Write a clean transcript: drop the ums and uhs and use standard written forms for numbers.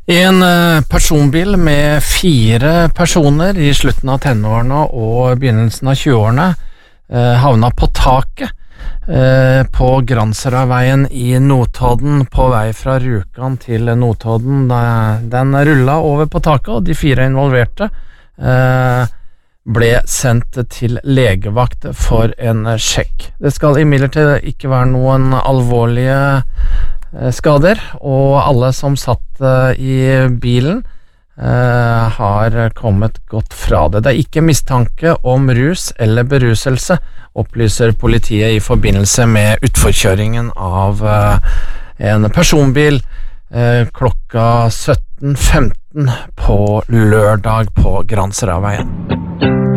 En personbil med 4 personer i slutten av tenårene og begynnelsen av 20-årene havna på taket på Gransherødveien i Notodden på vei fra Rjukan til Notodden. Den rullet over på taket, og de 4 involverte ble sendt til legevakt for en sjekk. Det skal imidlertid ikke være noen alvorlige skader, og alle som satt i bilen har kommet godt fra det. Det er ikke mistanke om rus eller beruselse, opplyser politiet i forbindelse med utforkjøringen av en personbil klokka 17:15 på lørdag på Gransherødveien.